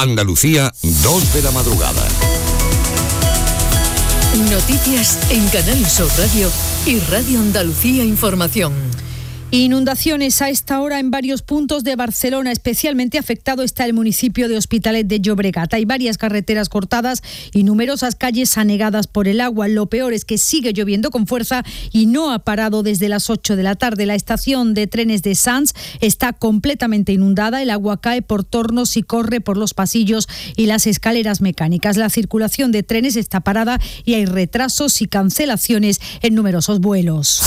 Andalucía, 2 de la madrugada. Noticias en Canal Sur Radio y Radio Andalucía Información. Inundaciones a esta hora en varios puntos de Barcelona. Especialmente afectado está el municipio de Hospitalet de Llobregat. Hay varias carreteras cortadas y numerosas calles anegadas por el agua. Lo peor es que sigue lloviendo con fuerza y no ha parado desde las 8 de la tarde. La estación de trenes de Sants está completamente inundada. El agua cae por tornos y corre por los pasillos y las escaleras mecánicas. La circulación de trenes está parada y hay retrasos y cancelaciones en numerosos vuelos.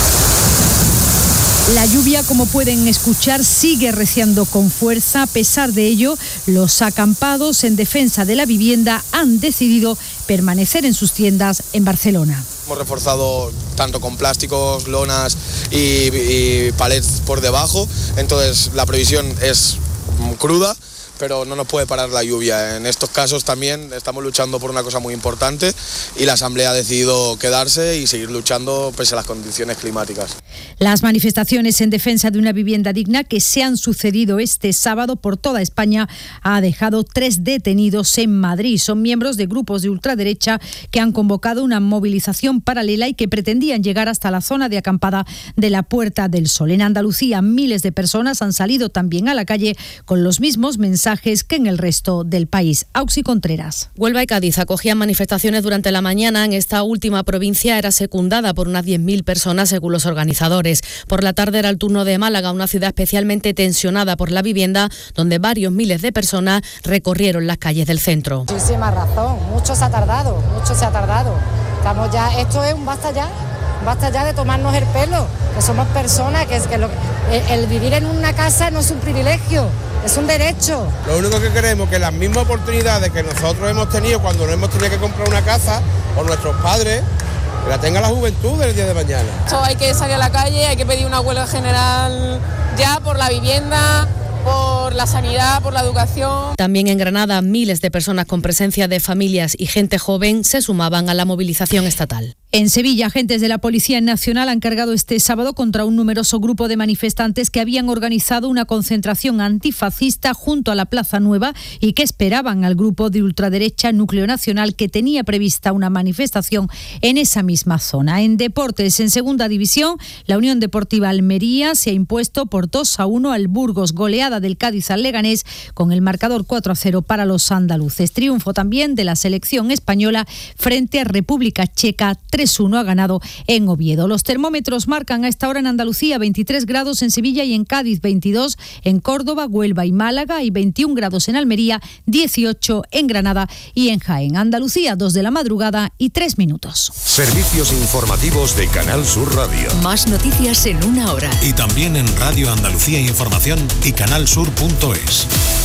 La lluvia, como pueden escuchar, sigue arreciando con fuerza. A pesar de ello, los acampados en defensa de la vivienda han decidido permanecer en sus tiendas en Barcelona. Hemos reforzado tanto con plásticos, lonas y palets por debajo, entonces la previsión es cruda, pero no nos puede parar la lluvia. En estos casos también estamos luchando por una cosa muy importante y la Asamblea ha decidido quedarse y seguir luchando pese a las condiciones climáticas. Las manifestaciones en defensa de una vivienda digna que se han sucedido este sábado por toda España ha dejado 3 detenidos en Madrid. Son miembros de grupos de ultraderecha que han convocado una movilización paralela y que pretendían llegar hasta la zona de acampada de la Puerta del Sol. En Andalucía, miles de personas han salido también a la calle con los mismos mensajes que en el resto del país. Auxi Contreras. Huelva y Cádiz acogían manifestaciones durante la mañana. En esta última provincia era secundada por unas 10.000 personas según los organizadores. Por la tarde era el turno de Málaga, una ciudad especialmente tensionada por la vivienda, donde varios miles de personas recorrieron las calles del centro. Muchísima razón, mucho se ha tardado. Estamos ya, esto es un basta ya de tomarnos el pelo, que somos personas, el vivir en una casa no es un privilegio, es un derecho. Lo único que queremos es que las mismas oportunidades que nosotros hemos tenido cuando no hemos tenido que comprar una casa, o nuestros padres, que la tenga la juventud del día de mañana. Esto hay que salir a la calle, hay que pedir una huelga general ya por la vivienda, por la sanidad, por la educación. También en Granada, miles de personas con presencia de familias y gente joven se sumaban a la movilización estatal. En Sevilla, agentes de la Policía Nacional han cargado este sábado contra un numeroso grupo de manifestantes que habían organizado una concentración antifascista junto a la Plaza Nueva y que esperaban al grupo de ultraderecha Núcleo Nacional, que tenía prevista una manifestación en esa misma zona. En deportes, en segunda división, la Unión Deportiva Almería se ha impuesto por 2-1 al Burgos, goleada del Cádiz al Leganés con el marcador 4-0 para los andaluces. Triunfo también de la selección española frente a República Checa, 3-1 ha ganado en Oviedo. Los termómetros marcan a esta hora en Andalucía 23 grados en Sevilla y en Cádiz, 22 en Córdoba, Huelva y Málaga y 21 grados en Almería, 18 en Granada y en Jaén. Andalucía, 2 de la madrugada y 3 minutos. Servicios informativos de Canal Sur Radio. Más noticias en una hora. Y también en Radio Andalucía Información y canalsur.es.